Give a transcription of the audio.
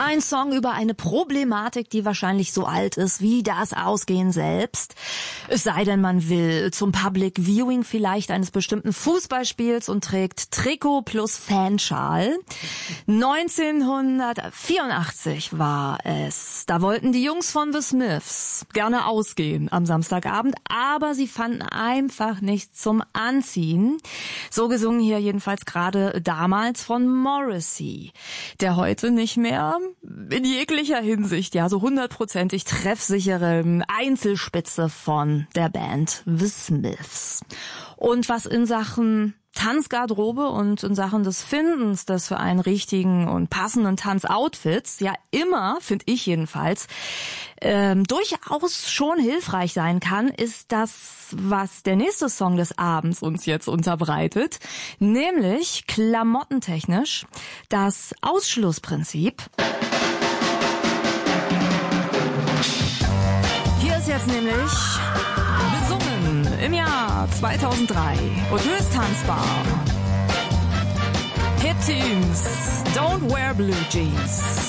Ein Song über eine Problematik, die wahrscheinlich so alt ist wie das Ausgehen selbst. Es sei denn, man will zum Public Viewing vielleicht eines bestimmten Fußballspiels und trägt Trikot plus Fanschal. 1984 war es. Da wollten die Jungs von The Smiths gerne ausgehen am Samstagabend, aber sie fanden einfach nichts zum Anziehen. So gesungen hier jedenfalls gerade damals von Morrissey, der heute nicht mehr in jeglicher Hinsicht, ja, so 100%ig treffsichere Einzelspitze von der Band The Smiths. Und was in Sachen Tanzgarderobe und in Sachen des Findens des für einen richtigen und passenden Tanzoutfits ja immer, finde ich jedenfalls, durchaus schon hilfreich sein kann, ist das, was der nächste Song des Abends uns jetzt unterbreitet, nämlich klamottentechnisch das Ausschlussprinzip. Hier ist jetzt nämlich besungen im Jahr 2003 und höchst tanzbar. Hit Tunes, Don't Wear Blue Jeans.